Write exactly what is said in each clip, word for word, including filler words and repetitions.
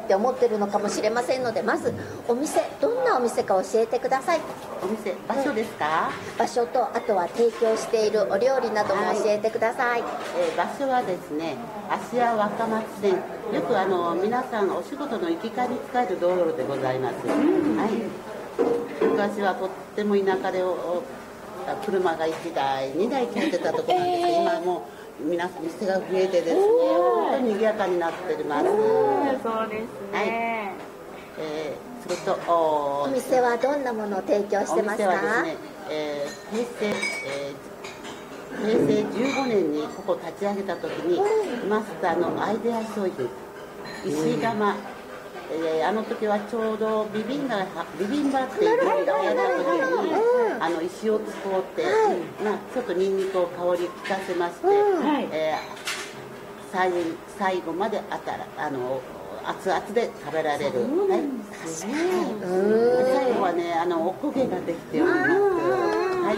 って思ってるのかもしれませんので、まずお店、どんなお店か教えてください。 お店、場所ですか？ うん、場所と、あとは提供しているお料理なども教えてください。はい、 えー、場所はですね、芦屋若松線、よくあの皆さんお仕事の行き帰りに使える道路でございます。うん、はい、昔はとっても田舎でお車がいちだいにだい通ってたところなんですけど、えー、今もう皆さん店が増えてですね、本当に賑やかになっております。 そうですね。はい、 えー、それとお, お店はどんなものを提供してますか？ お店はですね、えー、平成、えー、平成じゅうごねんにここ立ち上げた時に、うん、マスターのアイデア商品石窯、うん、えー、あの時はちょうどビビンバビビンバっていう料理が流行った時に、うん、あの石を使って、はい、まあ、ちょっとニンニクを香り効かせまして、うん、えー、最, 最後まであたらあの熱々で食べられる。はい、確かに。最後はね、あのおこげができております。はい。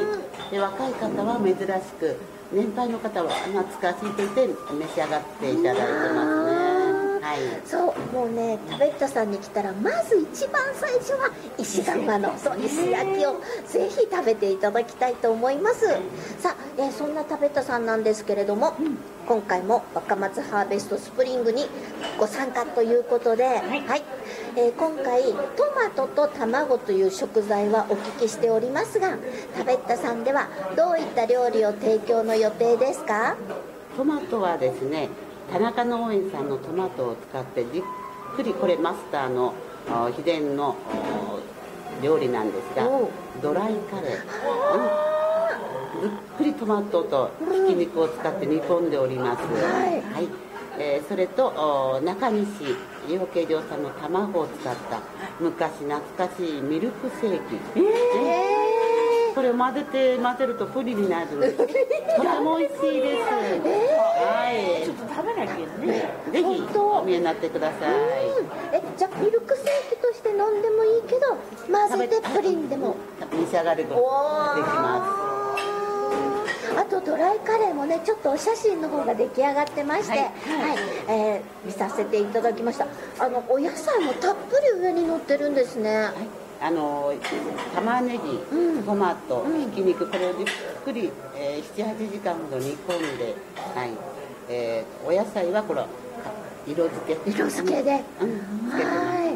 で、若い方は珍しく、年配の方は懐かしいと言って召し上がっていただいてますね。はい、そう、もうね、 食べっさんに来たらまず一番最初は石窯のそう石焼きをぜひ食べていただきたいと思います。さあ、えー、そんな食べっさんなんですけれども、うん、今回も若松ハーベストスプリングにご参加ということで、はい、はい、えー、今回トマトと卵という食材はお聞きしておりますが、食べっさんではどういった料理を提供の予定ですか？ トマトはですね、田中農園さんのトマトを使ってじっくり、これマスターの秘伝の料理なんですが、ドライカレー、うん、じっくりトマトとひき肉を使って煮込んでおります。はい、はい、えー、それと中西養鶏場さんの卵を使った昔懐かしいミルクセーキ、えーえー、これを混ぜて混ぜるとプリンになるとても美味しいです。えー、はい、 ちょっと食べなきゃね。 ぜひお見えになってください。 え、じゃあミルクセーキとして飲んでもいいけど混ぜてプリンでも召し上がることができます。 あとドライカレーもね、ちょっとお写真の方が出来上がってまして、はい、はい、えー、見させていただきました。あのお野菜もたっぷり上に乗ってるんですね。はい、 あの玉ねぎ、うん、トマト、ひき肉、これをじっくり、えー、ななはちじかんほど煮込んで、はい、えー、お野菜はこれ色付け色付けで、うん、はい、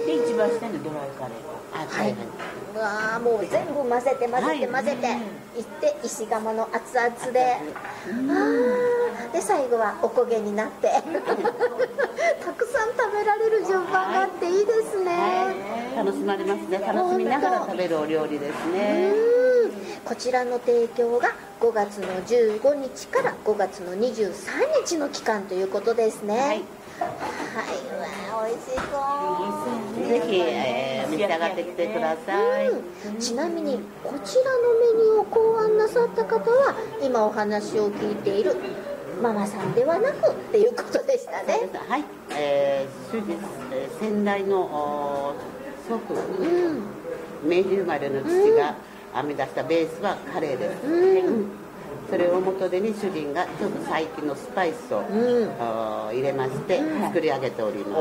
で一番下にドライカレー。 はい、はい、うわー、もう全部混ぜて混ぜて混ぜて、はい、いって石窯の熱々で、あで最後はおこげになってたくさん食べられる順番があっていいですね。はい、 楽しまれますね。楽しみながら食べるお料理ですね。 うん、こちらの提供がごがつのじゅうごにちからごがつのにじゅうさんにちの期間ということですね。はい、はい、うわ美味しそう。 ぜひ、えー、召し上がってきてください。 うん、ちなみにこちらのメニューを考案なさった方は今お話を聞いているママさんではなくっていうことでしたね。 はい、えー、主人、えー、先代の祖父、うん、明治生まれの父が編み出したベースはカレーです。うんうん、それを元手に主人がちょっと最近のスパイスを、うん、入れまして作り上げております。うん、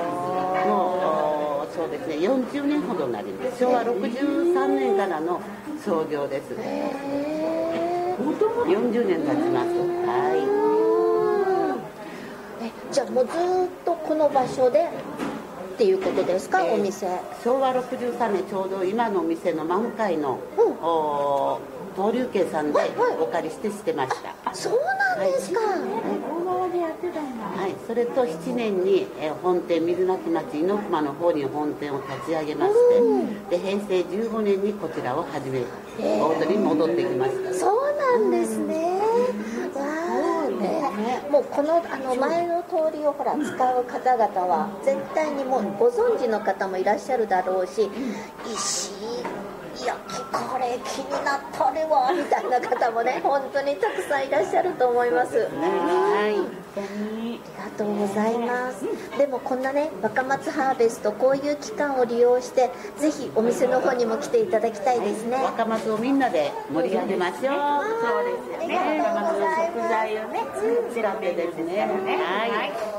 もうそうですね、よんじゅうねんほどになります。しょうわろくじゅうさんねんからの創業です。よんじゅうねん経ちます。はい。 え、じゃあもうずっとこの場所でっていうことですか、えー、お店。 しょうわろくじゅうさんねん、ちょうど今のお店の真向かいの、うん、お東龍家さんでお借りしてしてました。 あ、そうなんですか。はい、 大川でやってたんだ。 はい、それとしちねんに、えー、本店水無町猪熊の方に本店を立ち上げまして、うん、で平成じゅうごねんにこちらを始め、えー、大鳥に戻ってきました。 そうなんですね。わあ、ね、もうこのあの前の通りをほら使う方々は絶対にもうご存知の方もいらっしゃるだろうし、石焼きカレー気になったれわみたいな方もね本当にたくさんいらっしゃると思います。はい、ありがとうございます。でもこんなね若松ハーベスト、こういう期間を利用してぜひお店の方にも来ていただきたいですね。 若松をみんなで盛り上げましょう。そうですよね。若松の食材をね使ってですね。はい。